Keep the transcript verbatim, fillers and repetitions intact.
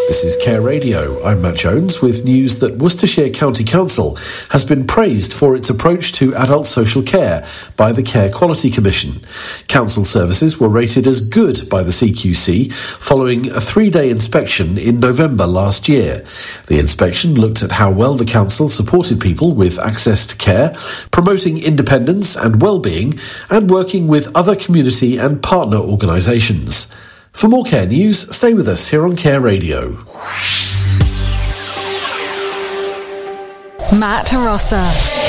This is Care Radio. I'm Matt Jones with news that Worcestershire County Council has been praised for its approach to adult social care by the Care Quality Commission. Council services were rated as good by the C Q C following a three-day inspection in November last year. The inspection looked at how well the council supported people with access to care, promoting independence and well-being, and working with other community and partner organisations. For more care news, stay with us here on Care Radio. Matt Rossa.